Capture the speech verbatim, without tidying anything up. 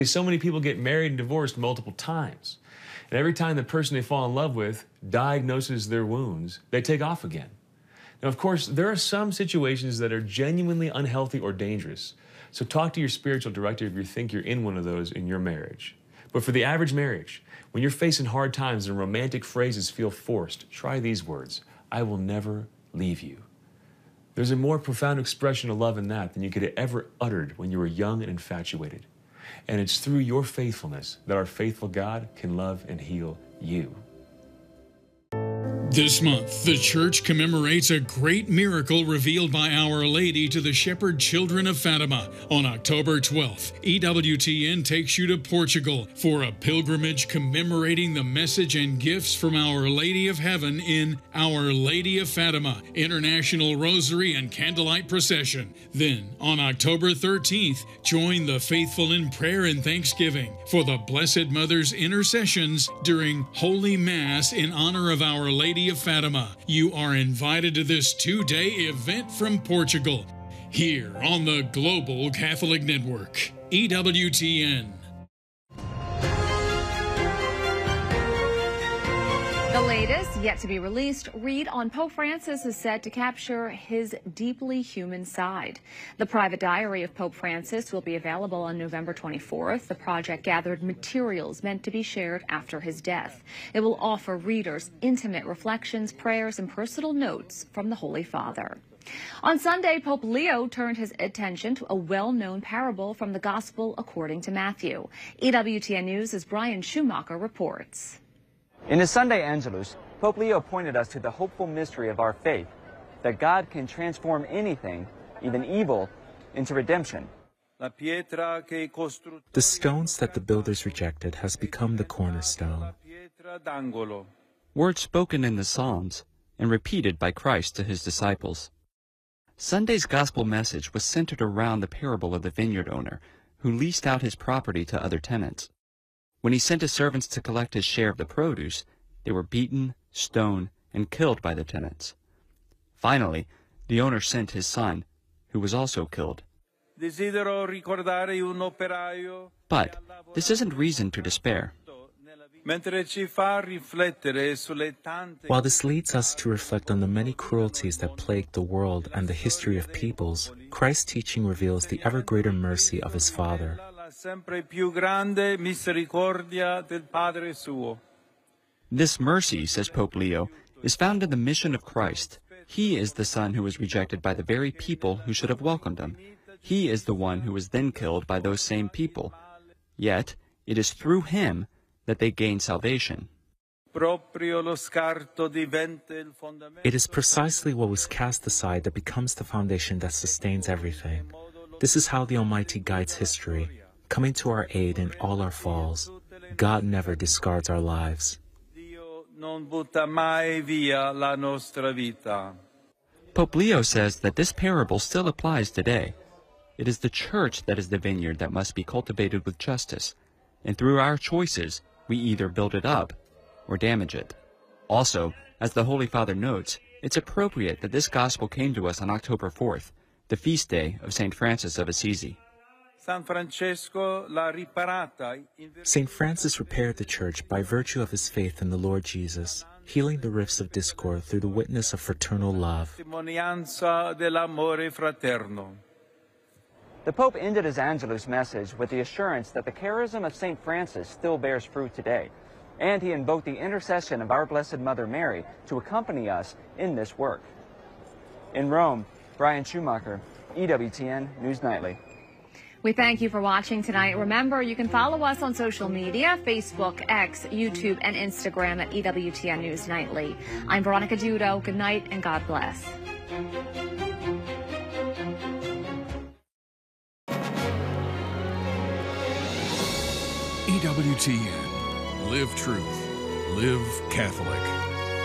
So many people get married and divorced multiple times. And every time the person they fall in love with diagnoses their wounds, they take off again. Now, of course, there are some situations that are genuinely unhealthy or dangerous. So talk to your spiritual director if you think you're in one of those in your marriage. But for the average marriage, when you're facing hard times and romantic phrases feel forced, try these words: I will never leave you. There's a more profound expression of love in that than you could have ever uttered when you were young and infatuated. And it's through your faithfulness that our faithful God can love and heal you. This month, the church commemorates a great miracle revealed by Our Lady to the shepherd children of Fatima. On October twelfth, E W T N takes you to Portugal for a pilgrimage commemorating the message and gifts from Our Lady of Heaven in Our Lady of Fatima, International Rosary and Candlelight Procession. Then, on October thirteenth, join the faithful in prayer and thanksgiving for the Blessed Mother's intercessions during Holy Mass in honor of Our Lady of Fatima. You are invited to this two-day event from Portugal, here on the Global Catholic Network, E W T N. The latest, yet to be released, read on Pope Francis is said to capture his deeply human side. The private diary of Pope Francis will be available on November twenty-fourth. The project gathered materials meant to be shared after his death. It will offer readers intimate reflections, prayers, and personal notes from the Holy Father. On Sunday, Pope Leo turned his attention to a well-known parable from the Gospel according to Matthew. E W T N News' Brian Schumacher reports. In his Sunday Angelus, Pope Leo pointed us to the hopeful mystery of our faith, that God can transform anything, even evil, into redemption. The stones that the builders rejected has become the cornerstone. Words spoken in the Psalms and repeated by Christ to his disciples. Sunday's gospel message was centered around the parable of the vineyard owner who leased out his property to other tenants. When he sent his servants to collect his share of the produce, they were beaten, stoned, and killed by the tenants. Finally, the owner sent his son, who was also killed. But this isn't reason to despair. While this leads us to reflect on the many cruelties that plague the world and the history of peoples, Christ's teaching reveals the ever greater mercy of his Father. This mercy, says Pope Leo, is found in the mission of Christ. He is the Son who was rejected by the very people who should have welcomed him. He is the one who was then killed by those same people. Yet, it is through him that they gain salvation. It is precisely what was cast aside that becomes the foundation that sustains everything. This is how the Almighty guides history, coming to our aid in all our falls. God never discards our lives. Pope Leo says that this parable still applies today. It is the church that is the vineyard that must be cultivated with justice, and through our choices, we either build it up or damage it. Also, as the Holy Father notes, it's appropriate that this gospel came to us on October fourth, the feast day of Saint Francis of Assisi. Saint Francis repaired the church by virtue of his faith in the Lord Jesus, healing the rifts of discord through the witness of fraternal love. The Pope ended his Angelus message with the assurance that the charism of Saint Francis still bears fruit today, and he invoked the intercession of our Blessed Mother Mary to accompany us in this work. In Rome, Brian Schumacher, E W T N News Nightly. We thank you for watching tonight. Remember, you can follow us on social media, Facebook, X, YouTube, and Instagram at E W T N News Nightly. I'm Veronica Dudo. Good night and God bless. E W T N. Live truth. Live Catholic.